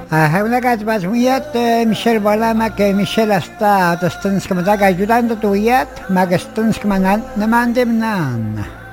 Una gazbas muyat, Michel Bola, que Michel està, t'estens que m'ataca ajudant a tu iat, ma que estens que m'anant, ne mandem nan.